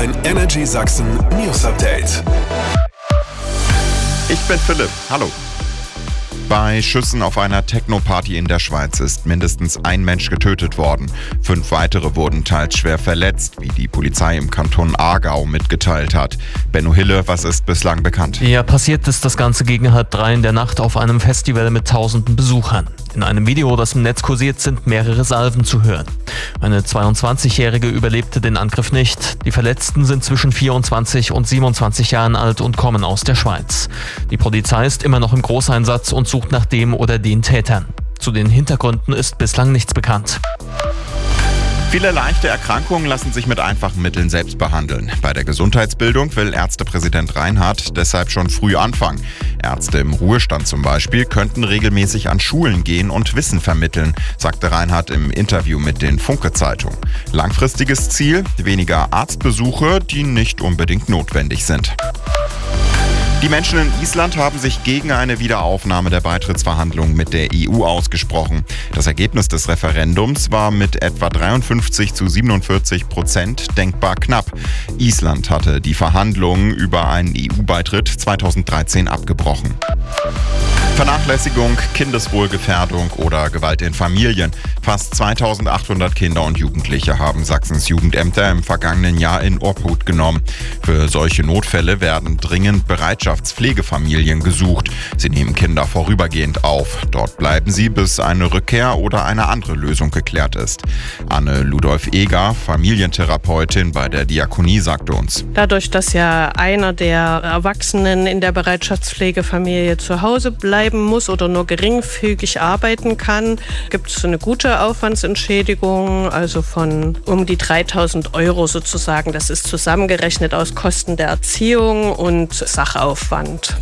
Ein Energy Sachsen News Update. Ich bin Philipp. Hallo. Bei Schüssen auf einer Techno-Party in der Schweiz ist mindestens ein Mensch getötet worden. 5 weitere wurden teils schwer verletzt, wie die Polizei im Kanton Aargau mitgeteilt hat. Benno Hille, was ist bislang bekannt? Ja, passiert ist das Ganze gegen 2:30 in der Nacht auf einem Festival mit tausenden Besuchern. In einem Video, das im Netz kursiert, sind mehrere Salven zu hören. Eine 22-Jährige überlebte den Angriff nicht. Die Verletzten sind zwischen 24 und 27 Jahren alt und kommen aus der Schweiz. Die Polizei ist immer noch im Großeinsatz und sucht nach dem oder den Tätern. Zu den Hintergründen ist bislang nichts bekannt. Viele leichte Erkrankungen lassen sich mit einfachen Mitteln selbst behandeln. Bei der Gesundheitsbildung will Ärztepräsident Reinhardt deshalb schon früh anfangen. Ärzte im Ruhestand zum Beispiel könnten regelmäßig an Schulen gehen und Wissen vermitteln, sagte Reinhardt im Interview mit den Funke-Zeitungen. Langfristiges Ziel: weniger Arztbesuche, die nicht unbedingt notwendig sind. Die Menschen in Island haben sich gegen eine Wiederaufnahme der Beitrittsverhandlungen mit der EU ausgesprochen. Das Ergebnis des Referendums war mit etwa 53-47% denkbar knapp. Island hatte die Verhandlungen über einen EU-Beitritt 2013 abgebrochen. Vernachlässigung, Kindeswohlgefährdung oder Gewalt in Familien. Fast 2800 Kinder und Jugendliche haben Sachsens Jugendämter im vergangenen Jahr in Obhut genommen. Für solche Notfälle werden dringend Bereitschaftspflegefamilien gesucht. Sie nehmen Kinder vorübergehend auf. Dort bleiben sie, bis eine Rückkehr oder eine andere Lösung geklärt ist. Anne Ludolf-Eger, Familientherapeutin bei der Diakonie, sagte uns: Dadurch, dass ja einer der Erwachsenen in der Bereitschaftspflegefamilie zu Hause bleiben muss oder nur geringfügig arbeiten kann, gibt es eine gute Aufwandsentschädigung, also von um die 3.000 € sozusagen. Das ist zusammengerechnet aus Kosten der Erziehung und Sachaufwand.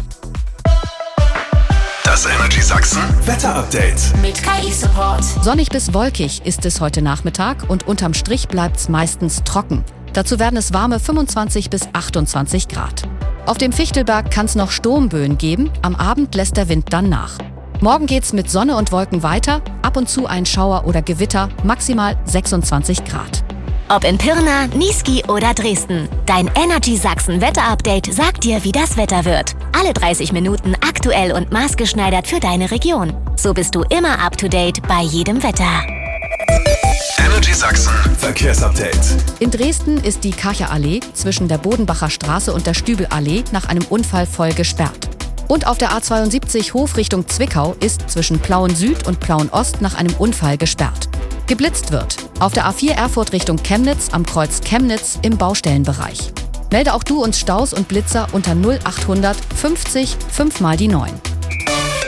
Das Energy Sachsen Wetter-Update mit KI-Support. Sonnig bis wolkig ist es heute Nachmittag und unterm Strich bleibt es meistens trocken. Dazu werden es warme 25 bis 28 Grad. Auf dem Fichtelberg kann es noch Sturmböen geben, am Abend lässt der Wind dann nach. Morgen geht's mit Sonne und Wolken weiter, ab und zu ein Schauer oder Gewitter, maximal 26 Grad. Ob in Pirna, Niesky oder Dresden, dein Energy Sachsen Wetter-Update sagt dir, wie das Wetter wird. Alle 30 Minuten aktuell und maßgeschneidert für deine Region. So bist du immer up to date bei jedem Wetter. Energy Sachsen Verkehrsupdate. In Dresden ist die Karcher Allee zwischen der Bodenbacher Straße und der Stübelallee nach einem Unfall voll gesperrt. Und auf der A72 Hof Richtung Zwickau ist zwischen Plauen Süd und Plauen Ost nach einem Unfall gesperrt. Geblitzt wird auf der A4 Erfurt Richtung Chemnitz am Kreuz Chemnitz im Baustellenbereich. Melde auch du uns Staus und Blitzer unter 0800 50 5 mal die 9.